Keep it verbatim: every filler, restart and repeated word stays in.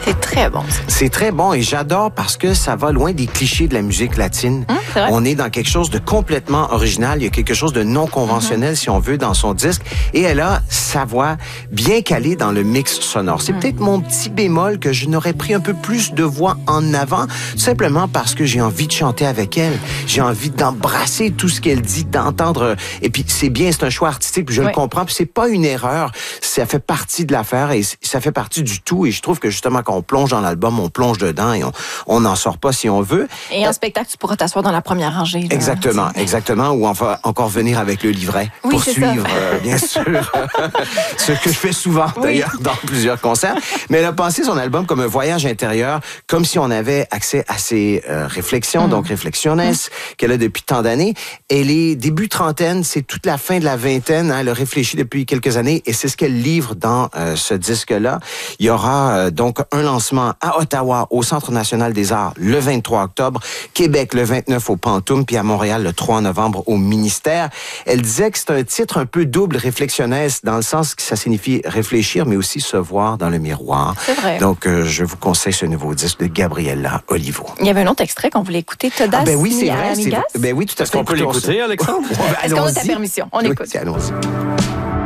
C'est très bon. Ça. C'est très bon et j'adore parce que ça va loin des clichés de la musique latine. Hum, c'est vrai. On est dans quelque chose de complètement original. Il y a quelque chose de non conventionnel, mm-hmm. si on veut, dans son disque. Et elle a sa voix bien calée dans le mix sonore. C'est mm. peut-être mon petit bémol que je n'aurais pris un peu plus de voix en avant, tout simplement parce que j'ai envie de chanter avec elle. J'ai envie d'embrasser tout ce qu'elle dit, d'entendre. Et puis, c'est bien, c'est un choix artistique, puis je oui. le comprends. Puis c'est pas une erreur. Ça fait partie de l'affaire et ça fait partie du tout. Et je trouve que justement, quand on plonge dans l'album, on plonge dedans et on n'en sort pas si on veut. Et en euh, spectacle, tu pourras t'asseoir dans la première rangée. Là. Exactement, exactement. Ou on va encore venir avec le livret oui, pour suivre, euh, bien sûr, ce que je fais souvent oui. d'ailleurs dans plusieurs concerts. Mais elle a pensé son album comme un voyage intérieur, comme si on avait accès à ses euh, réflexions, mm. donc Reflexiones, mm. qu'elle a depuis tant d'années. Elle est début trentaine, c'est toute la fin de la vingtaine. Hein, elle a réfléchi depuis quelques années et c'est ce qu'elle livre dans euh, ce disque-là. Il y aura euh, donc un lancement à Ottawa, au Centre national des arts, le vingt-trois octobre, Québec le vingt-neuf au Pantoum, puis à Montréal le trois novembre au Ministère. Elle disait que c'est un titre un peu double Reflexiones, dans le sens que ça signifie réfléchir, mais aussi se voir dans le miroir. C'est vrai. Donc, euh, je vous conseille ce nouveau disque de Gabriella Olivo. Il y avait un autre extrait qu'on voulait écouter, Todas ah ben oui, c'est vrai. Amigas. C'est, ben oui, tout à fait. Est-ce qu'on peut l'écouter, Alexandre? Est-ce qu'on a ta permission? On oui, écoute. Allons-y.